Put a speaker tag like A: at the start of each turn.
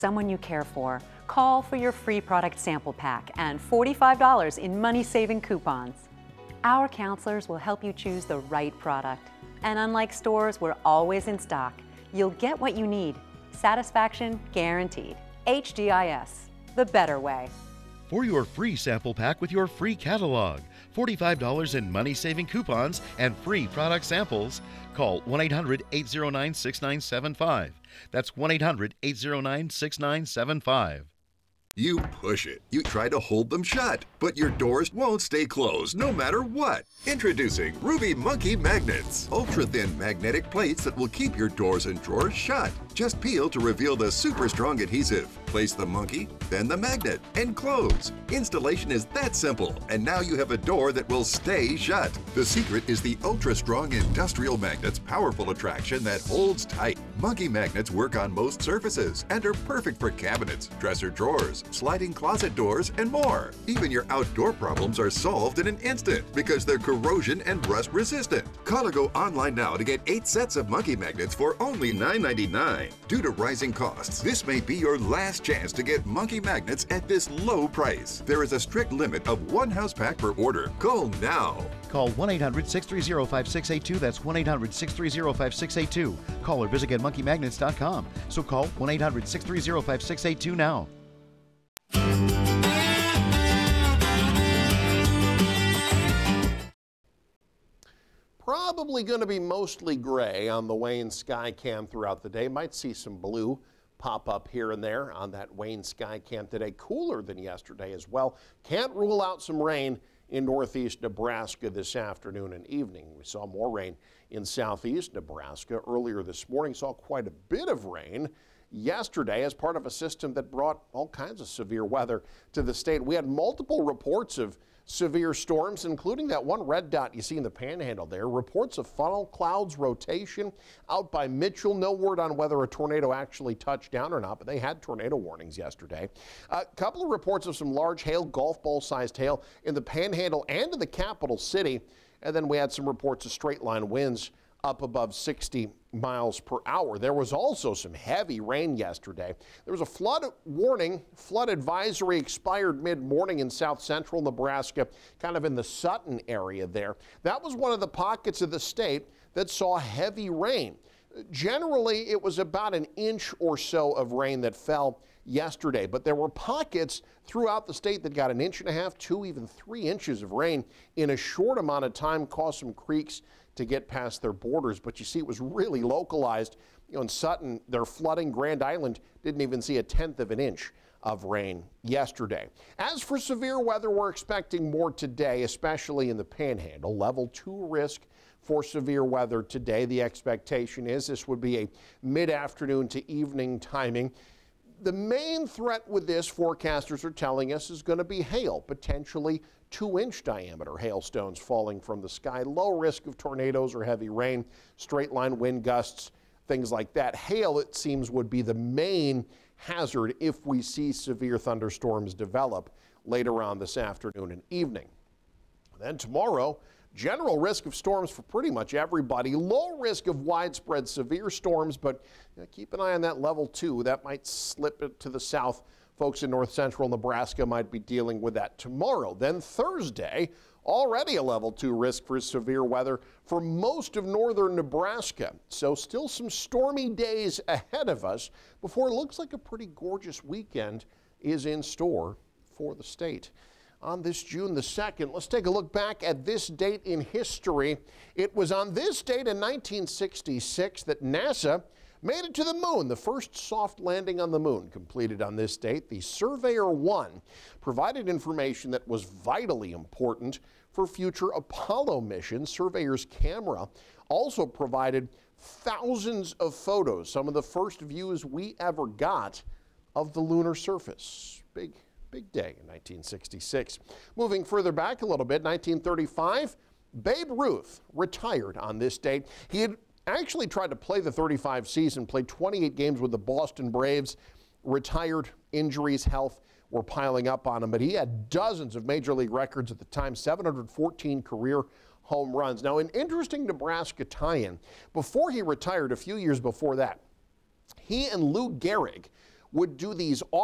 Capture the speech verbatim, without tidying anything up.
A: someone you care for, call for your free product sample pack and forty-five dollars in money-saving coupons. Our counselors will help you choose the right product. And unlike stores, we're always in stock. You'll get what you need. Satisfaction guaranteed. H D I S, the better way.
B: For your free sample pack with your free catalog, forty-five dollars in money-saving coupons, and free product samples, call one eight hundred, eight oh nine, six nine seven five. That's one eight hundred, eight oh nine, six nine seven five.
C: You push it. You try to hold them shut, but your doors won't stay closed no matter what. Introducing Ruby Monkey Magnets. Ultra-thin magnetic plates that will keep your doors and drawers shut. Just peel to reveal the super strong adhesive. Place the monkey, then the magnet, and close. Installation is that simple, and now you have a door that will stay shut. The secret is the ultra-strong industrial magnet's powerful attraction that holds tight. Monkey magnets work on most surfaces and are perfect for cabinets, dresser drawers, sliding closet doors, and more. Even your outdoor problems are solved in an instant because they're corrosion and rust resistant. Call or go online now to get eight sets of monkey magnets for only nine ninety-nine. Due to rising costs, this may be your last chance to get monkey magnets at this low price. There is a strict limit of one house pack per order. Call now.
B: Call one eight hundred, six three zero, five six eight two. That's one eight hundred, six three zero, five six eight two. Call or visit get monkey magnets dot com. So call one eight hundred, six three zero, five six eight two now.
D: Probably going to be mostly gray on the Wayne Skycam throughout the day. Might see some blue pop up here and there on that Wayne Skycam today. Cooler than yesterday as well. Can't rule out some rain in northeast Nebraska this afternoon and evening. We saw more rain in southeast Nebraska earlier this morning. Saw quite a bit of rain yesterday as part of a system that brought all kinds of severe weather to the state. We had multiple reports of severe storms, including that one red dot you see in the panhandle there. Reports of funnel clouds rotation out by Mitchell. No word on whether a tornado actually touched down or not, but they had tornado warnings yesterday. A couple of reports of some large hail, golf ball sized hail in the panhandle and in the capital city. And then we had some reports of straight line winds up above sixty miles per hour. There was also some heavy rain yesterday. There was a flood warning, flood advisory expired mid-morning in south central Nebraska, kind of in the Sutton area there. That was one of the pockets of the state that saw heavy rain. Generally, it was about an inch or so of rain that fell yesterday, but there were pockets throughout the state that got an inch and a half, two, even three inches of rain in a short amount of time, caused some creeks to get past their borders. But you see, it was really localized. You know, in Sutton, they're flooding. Grand Island didn't even see a tenth of an inch of rain yesterday. As for severe weather, we're expecting more today, especially in the panhandle. Level two risk for severe weather today. The expectation is this would be a mid-afternoon to evening timing. The main threat with this, forecasters are telling us, is going to be hail, potentially two-inch diameter hailstones falling from the sky. Low risk of tornadoes or heavy rain, straight line wind gusts, things like that. Hail, it seems, would be the main hazard if we see severe thunderstorms develop later on this afternoon and evening. Then tomorrow, general risk of storms for pretty much everybody. Low risk of widespread severe storms, but you know, keep an eye on that level two. That might slip it to the south. Folks in north central Nebraska might be dealing with that tomorrow. Then Thursday, already a level two risk for severe weather for most of northern Nebraska. So still some stormy days ahead of us before it looks like a pretty gorgeous weekend is in store for the state. On this June the second, let's take a look back at this date in history. It was on this date in nineteen sixty-six that NASA made it to the moon. The first soft landing on the moon completed on this date. The Surveyor one provided information that was vitally important for future Apollo missions. Surveyor's camera also provided thousands of photos, some of the first views we ever got of the lunar surface. Big Big day in nineteen sixty-six. Moving further back a little bit, nineteen thirty-five, Babe Ruth retired on this date. He had actually tried to play the thirty-five season, played twenty-eight games with the Boston Braves, retired. Injuries, health were piling up on him, but he had dozens of major league records at the time, seven hundred fourteen career home runs. Now, an interesting Nebraska tie-in. Before he retired, a few years before that, he and Lou Gehrig would do these